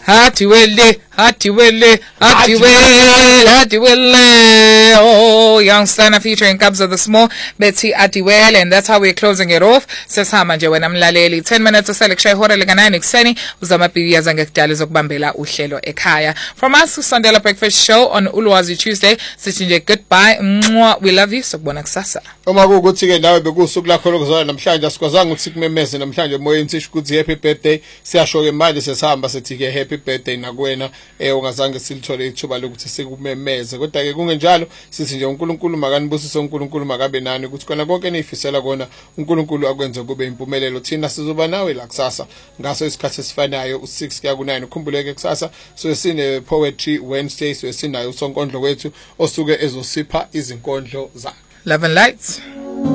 Hati wele. Oh, Young Stunner featuring Cubs of the Small, Betty Atiwele, and that's how we're closing it off. Sesihamba nje wena mlaleli 10 minutes uselekshaya ihora lika9 ekseni uzamaphiyaza ngekudala zokubambela uhlelo ekhaya. From us Sunday Breakfast Show on Ulwazi Tuesday. Sithi nje goodbye. We love you. Sokubona kusasa. Uma kuukuthi ke nawe bekusuku lakho lokuzalwa namhlanje asikwazanga ukuthi sikumemeze namhlanje emoyeni sisho ukuthi happy birthday. Siyasho ke manje sesihamba sithi ke happy birthday nakuwena ungazange silithole ithuba lokuthi sikumemeze. Kodwa ke kungenjalo sithi nje uNkulunkulu makanibusise, uNkulunkulu makabe nani ukuthi kona konke enifisela kona uNkulunkulu akwenze kube impumelelo. Thina sizoba nawe la kusasa ngaso isikhathi esifanayo u6 kuya ku9. Ukhumbuleke kusasa so sine Poetry Wednesday, so sinayo usonkondlo wethu osuke ezosipha izinkondlo zakhe. Love and lights.